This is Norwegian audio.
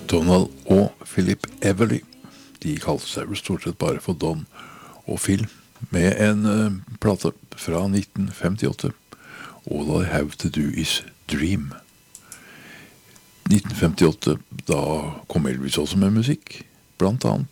Donald og Philip Everly, de kalte seg vel stort sett bare for Don og Phil, med en plate fra 1958, All I Have To Do Is Dream. 1958, da kom Elvis også med musikk, blant annet.